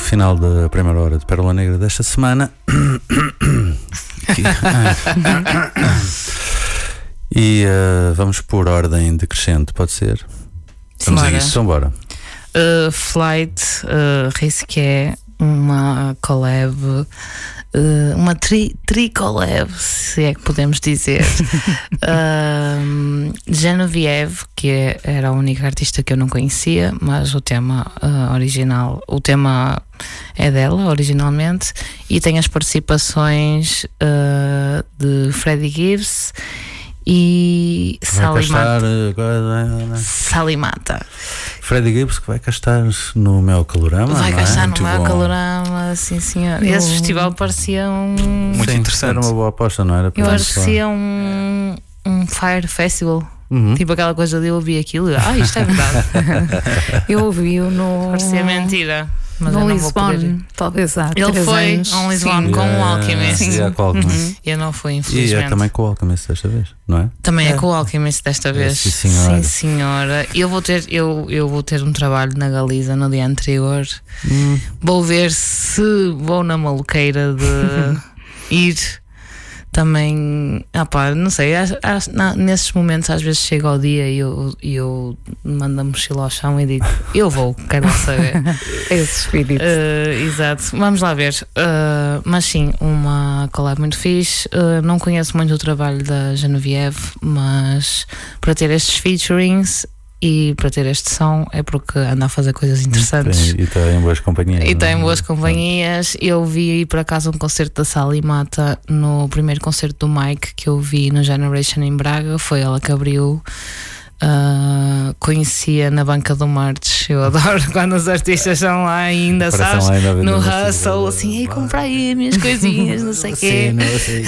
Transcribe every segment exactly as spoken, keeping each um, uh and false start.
final da primeira hora de Pérola Negra desta semana. E uh, vamos por ordem decrescente, pode ser? Vamos a isso, então bora. Uh, Flight, uh, Risqué, uma collab, uh, uma tri, tri collab, se é que podemos dizer. uh, Genevieve, que era a única artista que eu não conhecia, mas o tema uh, original, o tema é dela originalmente, e tem as participações uh, de Freddie Gibbs e Sally Mata. Sally Mata. Freddie Gibbs, que vai cá estar no meu calorama. Vai cá é? estar no Muito meu bom. calorama, sim senhor. Eu... Esse festival parecia um. Muito Sim, interessante. Era uma boa aposta, não era? Parecia um, um Fire Festival. Uhum. Tipo aquela coisa de eu ouvir aquilo. Ah, isto é verdade. Eu ouvi-o no. Parecia mentira. Mas no eu não Lisbon, poder... talvez há Ele três foi anos. a um Lisbon Sim. com Yeah, o Alchemist. sim. Yeah, com o Alchemist. Uhum. Eu não fui, E infelizmente. é também com o Alchemist desta vez, não é? Também é, é com o Alchemist desta vez. É, sim, senhora. Sim, senhora. Eu vou ter, eu, eu vou ter um trabalho na Galiza no dia anterior. Hum. Vou ver se vou na maluqueira de ir. Também, ah pá, não sei, acho, acho, não, nesses momentos às vezes chega ao dia e eu, e eu mando a mochila ao chão e digo, eu vou, quero lá saber. Esse espírito. Uh, exato, vamos lá ver. Uh, mas sim, uma collab muito fixe. Uh, não conheço muito o trabalho da Genevieve, mas para ter estes featurings e para ter este som é porque anda a fazer coisas interessantes. E está em boas companhias. E está em boas é? companhias. Eu vi por acaso um concerto da Sally Mata no primeiro concerto do Mike que eu vi no Generation em Braga. Foi ela que abriu. Uh, conhecia na banca do Martes. Eu adoro quando os artistas estão lá ainda, Aparecem sabes? lá ainda No assim, hustle, assim, ei, compra aí as minhas coisinhas, não sei o quê. Sim, não sei.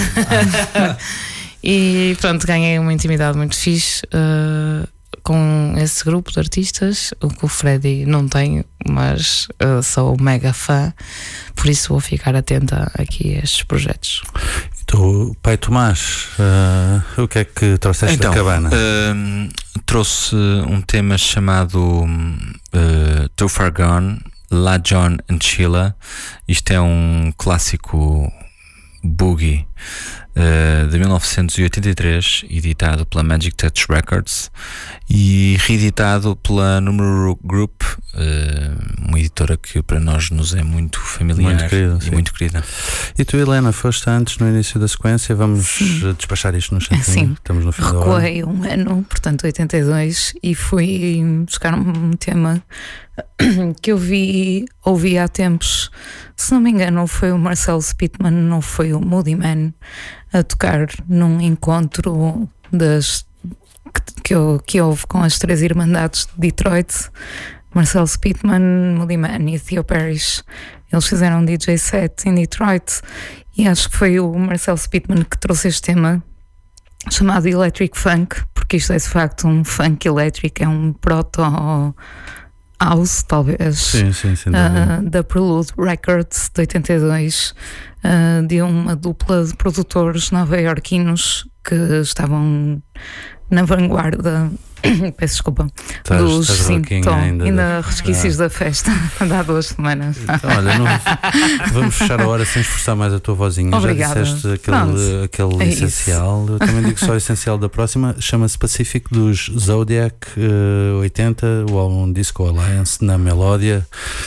E pronto, ganhei uma intimidade muito fixe. Uh, com esse grupo de artistas, o que o Freddy não tem, mas uh, sou mega fã, por isso vou ficar atenta aqui a estes projetos. Então, pai Tomás, uh, o que é que trouxeste então, da cabana? Uh, trouxe um tema chamado uh, Too Far Gone, La John and Sheila. Isto é um clássico boogie uh, de mil novecentos e oitenta e três, editado pela Magic Touch Records e reeditado pela Numero Group, uh, uma editora que para nós nos é muito familiar, muito querida, e sim. muito querida. E tu, Helena, foste antes no início da sequência. Vamos sim. despachar isto no chatinho. Sim. Estamos no fim da hora. Recuei um ano, portanto oitenta e dois, e fui buscar um tema que eu vi, ouvi há tempos. Se não me engano foi o Marcel Spitman, não foi o Moody Man, a tocar num encontro das, que, que, eu, que houve com as três irmandades de Detroit. Marcel Spitman, Moody Man e Theo Parrish. Eles fizeram um D J set em Detroit e acho que foi o Marcel Spitman que trouxe este tema chamado Electric Funk, porque isto é de facto um funk elétrico, é um proto house, talvez. Sim, sim, sim, uh, da Prelude Records de oitenta e dois, uh, de uma dupla de produtores nova-iorquinos que estavam na vanguarda. Peço desculpa. Estás, dos estás sim, tô, ainda, ainda resquícios ah. da festa há duas semanas. Então, olha, não, vamos fechar a hora sem esforçar mais a tua vozinha. Obrigada. Já disseste aquele, aquele é essencial. Isso. Eu também digo só o essencial da próxima. Chama-se Pacific dos Zodiac uh, oitenta, o álbum Disco Alliance na Melódia.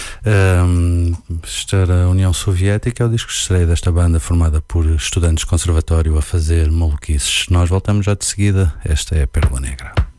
Um, isto era a União Soviética, é o disco de estreia desta banda formada por estudantes de conservatório a fazer maluquices. Nós voltamos já de seguida. Esta é a Pérola Negra.